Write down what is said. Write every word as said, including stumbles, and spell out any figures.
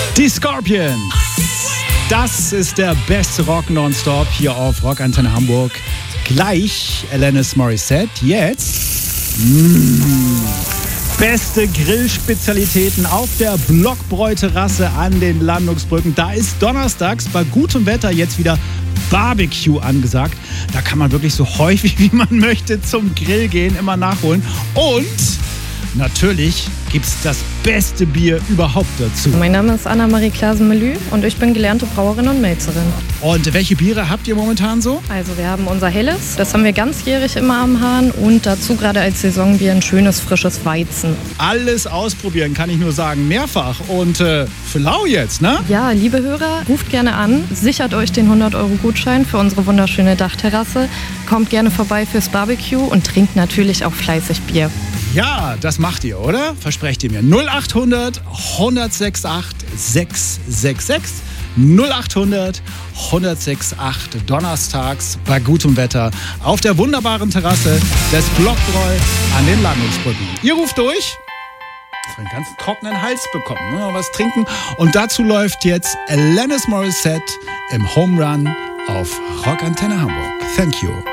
Die Scorpions. Das ist der beste Rock nonstop hier auf Rockantenne Hamburg. Gleich Alanis Morissette. Jetzt mmh, beste Grillspezialitäten auf der Blockbräu-Terrasse an den Landungsbrücken. Da ist donnerstags bei gutem Wetter jetzt wieder Barbecue angesagt. Da kann man wirklich so häufig wie man möchte zum Grill gehen, immer nachholen. Und natürlich gibt es das beste Bier überhaupt dazu. Mein Name ist Anna-Marie Klasen-Melü und ich bin gelernte Brauerin und Melzerin. Und welche Biere habt ihr momentan so? Also wir haben unser Helles, das haben wir ganzjährig immer am Hahn und dazu gerade als Saisonbier ein schönes, frisches Weizen. Alles ausprobieren, kann ich nur sagen, mehrfach. Und äh, für lau jetzt, ne? Ja, liebe Hörer, ruft gerne an, sichert euch den hundert Euro Gutschein für unsere wunderschöne Dachterrasse, kommt gerne vorbei fürs Barbecue und trinkt natürlich auch fleißig Bier. Ja, das macht ihr, oder? Versprecht ihr mir. null acht hundert, hundertsechsundachtzig, sechshundertsechsundsechzig. null acht hundert, hundertsechsundachtzig donnerstags bei gutem Wetter auf der wunderbaren Terrasse des Blockbräu an den Landungsbrücken. Ihr ruft durch. Einen ganz trockenen Hals bekommen, ne? Was trinken. Und dazu läuft jetzt Alanis Morissette im Home Run auf Rockantenne Hamburg. Thank you.